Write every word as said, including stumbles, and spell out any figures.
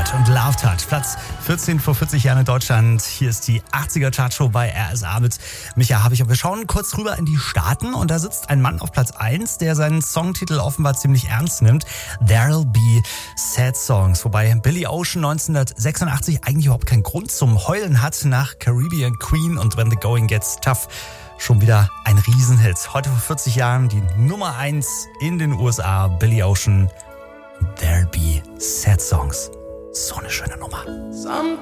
Touch und Love Touch. Platz vierzehn vor vierzig Jahren in Deutschland. Hier ist die achtziger Chartshow bei R S A mit Micha Habich. Und wir schauen kurz rüber in die Staaten und da sitzt ein Mann auf Platz eins, der seinen Songtitel offenbar ziemlich ernst nimmt. There'll be sad songs. Wobei Billy Ocean neunzehnhundertsechsundachtzig eigentlich überhaupt keinen Grund zum Heulen hat nach Caribbean Queen und When the Going Gets Tough. Schon wieder ein Riesenhit. Heute vor vierzig Jahren die Nummer eins in den U S A. Billy Ocean. There'll be sad songs. So eine schöne Nummer.